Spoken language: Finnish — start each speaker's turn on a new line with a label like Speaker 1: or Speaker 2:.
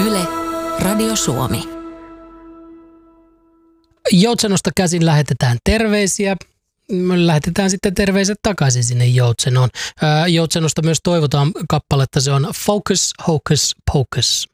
Speaker 1: Yle, Radio Suomi.
Speaker 2: Joutsenosta käsin lähetetään terveisiä. Me lähetetään sitten terveiset takaisin sinne Joutsenoon. Joutsenosta myös toivotaan kappaletta, se on Focus, Hocus, Pocus.